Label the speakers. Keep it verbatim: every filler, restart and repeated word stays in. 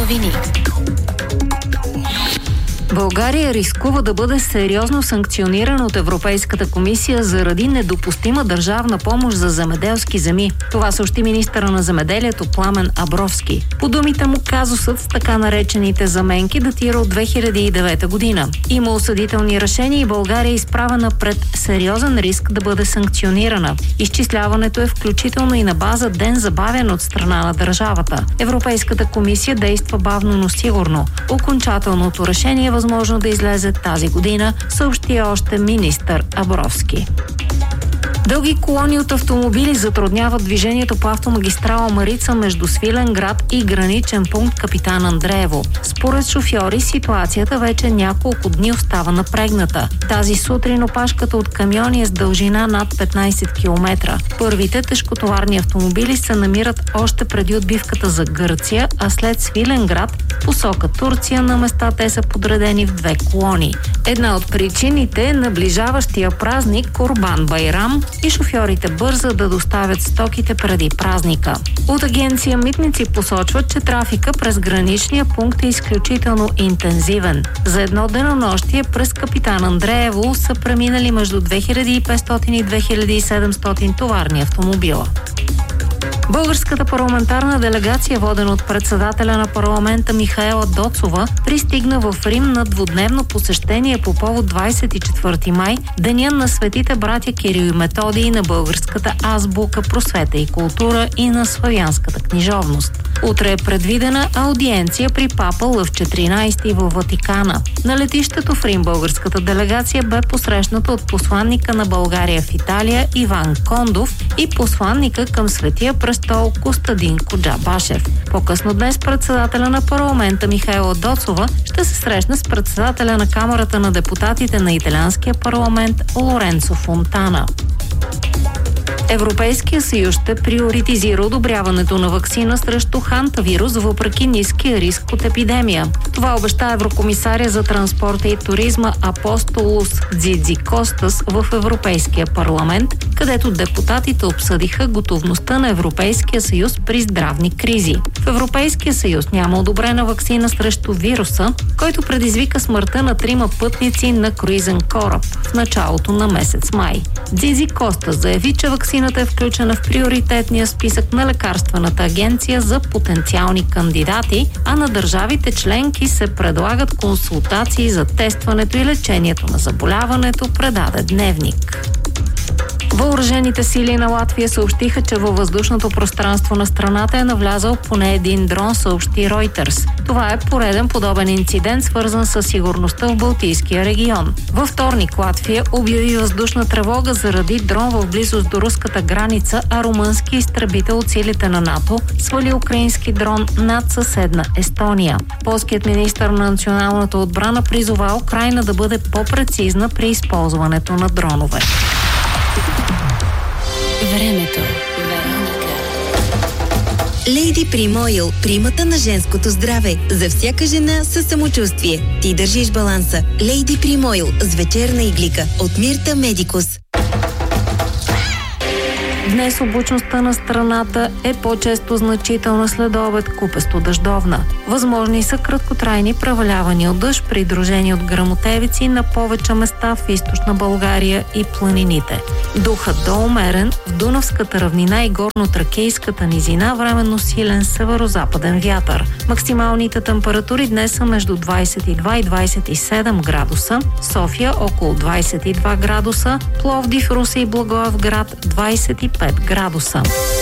Speaker 1: новини. България рискува да бъде сериозно санкционирана от Европейската комисия заради недопустима държавна помощ за земеделски земи. Това съобщи министъра на земеделието Пламен Абровски. По думите му, казусът с така наречените заменки датира от две хиляди и девета година. Има осъдителни решения и България е изправена пред сериозен риск да бъде санкционирана. Изчисляването е включително и на база ден забавен от страна на държавата. Европейската комисия действа бавно, но сигурно. Окончателното решение е възможно да излезе тази година, съобщи още министър Абровски. Дълги колони от автомобили затрудняват движението по автомагистрала Марица между Свиленград и граничен пункт Капитан Андреево. Според шофьори, ситуацията вече няколко дни остава напрегната. Тази сутрин опашката от камиони е с дължина над петнайсет километра. Първите тежкотоварни автомобили се намират още преди отбивката за Гърция, а след Свиленград посока Турция на места те са подредени в две колони. Една от причините е наближаващия празник Курбан Байрам и шофьорите бързат да доставят стоките преди празника. От агенция Митници посочват, че трафика през граничния пункт е изключително интензивен. За едно денонощие през Капитан Андреево са преминали между две хиляди и петстотин и две хиляди и седемстотин товарни автомобила. Българската парламентарна делегация, водена от председателя на парламента Михаела Доцова, пристигна в Рим на двудневно посещение по повод двайсет и четвърти май, деня на светите братя Кирил и Методий, на българската азбука, просвета и култура и на славянската книжовност. Утре е предвидена аудиенция при папа Лъв четиринайсети във Ватикана. На летището в Рим българската делегация бе посрещната от посланника на България в Италия Иван Кондов и посланника към Светия престол Костадин Коджабашев. По-късно днес председателя на парламента Михаела Доцова ще се срещне с председателя на Камарата на депутатите на италианския парламент Лоренцо Фонтана. Европейския съюз ще приоритизира одобряването на ваксина срещу хантавирус въпреки ниския риск от епидемия. Това обеща еврокомисаря за транспорта и туризма Апостолос Дзидзикостас в Европейския парламент, където депутатите обсъдиха готовността на Европейския съюз при здравни кризи. В Европейския съюз няма одобрена ваксина срещу вируса, който предизвика смъртта на трима пътници на круизен кораб в началото на месец май. Дзидзикостас заяви, че ваксина е включена в приоритетния списък на лекарствената агенция за потенциални кандидати, а на държавите членки се предлагат консултации за тестването и лечението на заболяването, предаде Дневник. Въоръжените сили на Латвия съобщиха, че във въздушното пространство на страната е навлязал поне един дрон, съобщи Reuters. Това е пореден подобен инцидент, свързан с сигурността в Балтийския регион. Във вторник Латвия обяви въздушна тревога заради дрон в близост до руската граница, а румънски изтребител от силите на НАТО свали украински дрон над съседна Естония. Полският министър на националната отбрана призова Украйна да бъде по-прецизна при използването на дронове.
Speaker 2: Времето. Вероника. Лейди Прим Ойл. Примата на женското здраве. За всяка жена със самочувствие. Ти държиш баланса. Лейди Прим Ойл с вечерна иглика от Мирта Медикус.
Speaker 1: Днес облачността на страната е по-често значителна след обед, купесто дъждовна. Възможни са краткотрайни превалявания от дъжд, придружени от гръмотевици на повече места в източна България и планините. Духът до умерен в Дунавската равнина и горно-тракийската низина, временно силен северо-западен вятър. Максималните температури днес са между двайсет и два и двайсет и седем градуса, София около двайсет и два градуса, Пловдив, Русе и Благоевград двайсет и пет градуса.